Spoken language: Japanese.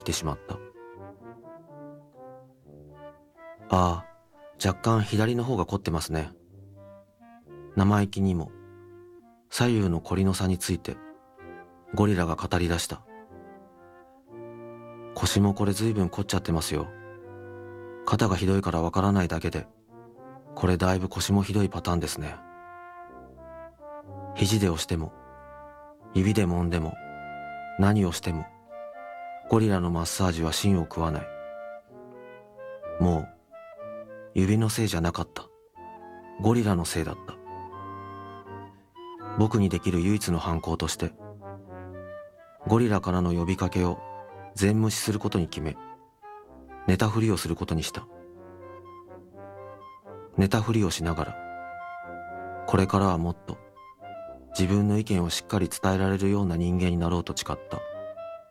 来てしまった。ああ、若干左の方が凝ってますね。生意気にも左右の凝りの差についてゴリラが語り出した。腰もこれ随分凝っちゃってますよ。肩がひどいからわからないだけで、これだいぶ腰もひどいパターンですね。肘で押しても指で揉んでも何をしてもゴリラのマッサージは芯を食わない。もう指のせいじゃなかった。ゴリラのせいだった。僕にできる唯一の反抗として、ゴリラからの呼びかけを全無視することに決め、寝たふりをすることにした。寝たふりをしながら、これからはもっと自分の意見をしっかり伝えられるような人間になろうと誓った。